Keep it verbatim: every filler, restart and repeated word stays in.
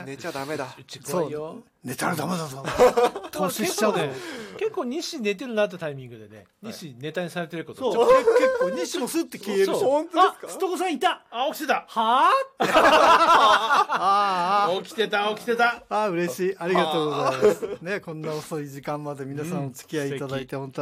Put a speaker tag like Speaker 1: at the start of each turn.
Speaker 1: 寝ちゃダメだ。
Speaker 2: うち怖いよ。
Speaker 3: 寝たらダメだぞ。投資し
Speaker 2: 結
Speaker 3: ちゃうぞ。
Speaker 2: 構ね、結構西寝てるなってタイミングでね、西ネタにされてること
Speaker 3: そう
Speaker 2: ちょっ
Speaker 3: 結構西もスッて消えるし。
Speaker 1: 本当ですか？
Speaker 3: あ、すとこさんいた。
Speaker 2: あ、起きてた。
Speaker 3: はあ。ああ。
Speaker 2: 起きてた起きてた。
Speaker 3: ああ、嬉しい。ありがとうございます。ね、こんな遅い時間まで皆さんお付き合いいただいて本当